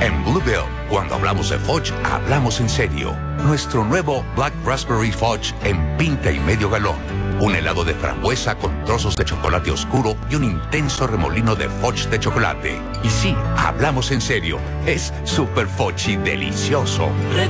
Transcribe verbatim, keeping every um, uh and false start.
En Bluebell, cuando hablamos de Fudge, hablamos en serio. Nuestro nuevo Black Raspberry Fudge en pinta y medio galón. Un helado de frambuesa con trozos de chocolate oscuro y un intenso remolino de Fudge de chocolate. Y sí, hablamos en serio. Es super Fudge y delicioso.